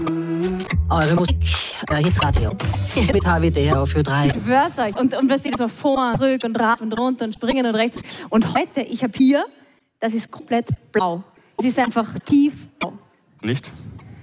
Eure Musik, Hitradio. Mit HWD auf Ö3. Ich schwör's euch. Und was die so vor, zurück und rauf und runter und springen und rechts. Und heute, ich habe hier, das ist komplett blau. Es ist einfach tiefblau. Nicht?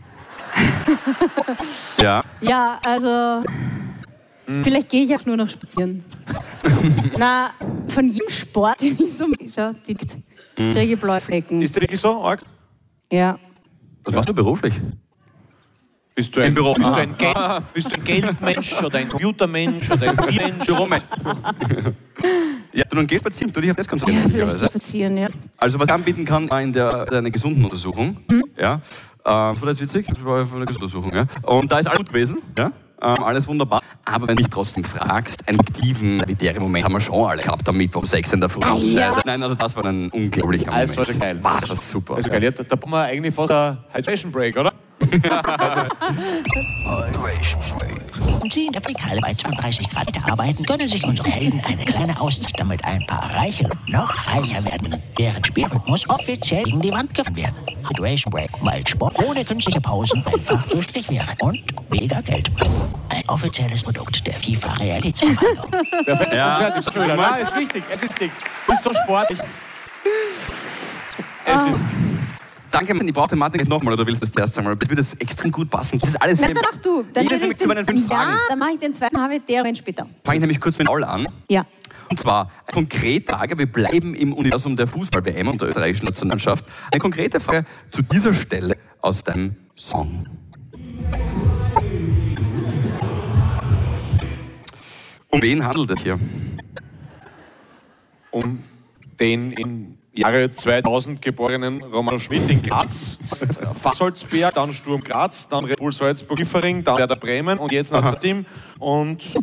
Ja. Ja, also... Vielleicht gehe ich auch nur noch spazieren. Na, von jedem Sport, den ich so schau, tickt, kriege ich blaue Flecken. Ist das wirklich so arg? Ja. Was machst du beruflich? Bist du ein Büro. Geldmensch oder ein Computermensch oder ein Biermensch? Büromensch. Ja, du dann gehst spazieren, du dich auf das Ja, konzentrieren. vielleicht spazieren, ja. Also was ich anbieten kann, war in einer gesunden Untersuchung. Ja. Das war jetzt witzig, das war eine Untersuchung. Ja. Und da ist alles gut gewesen. Ja. Alles wunderbar. Aber wenn du mich trotzdem fragst, einen aktiven, elitären Moment haben wir schon alle gehabt, damit um 6 in der Früh. Ja. Nein, also das war ein unglaublicher Moment. Das war schon geil. Boah, das war super. Also geil, ja, da brauchen wir eigentlich fast ein Hydration Break, oder? Und Sie in der Fäkale bei 32 Grad arbeiten, gönnen sich unsere Helden eine kleine Auszeit, damit ein paar Reiche noch reicher werden, deren Spielrhythmus offiziell gegen die Wand gefahren werden. Hydration Break, weil Sport ohne künstliche Pausen einfach zu Strich wäre und weniger Geld bringt. Ein offizielles Produkt der FIFA-Realitätsverwaltung. Perfekt. Ja. Fertig. Schon wieder. Nein, ist wichtig. Es ist wichtig. Ist so sportlich. Es ist Danke, ich brauche die Thematik nochmal, oder willst du das zuerst einmal? Das wird jetzt extrem gut passen. Das ist alles Nein, dann auch du. Dann Jeder will ich zu meinen 5 Fragen. Ja, dann mache ich den zweiten HWD später. Fange ich nämlich kurz mit All an. Ja. Und zwar konkrete Frage, wir bleiben im Universum der Fußball-WM und der österreichischen Nationalmannschaft. Eine konkrete Frage zu dieser Stelle aus deinem Song. Um wen handelt es hier? um den im Jahre 2000 geborenen Romano Schmidt in Graz, Fassolzberg, dann Sturm Graz, dann Red Bull Salzburg, Liefering, dann Werder Bremen und jetzt Nationalteam. Und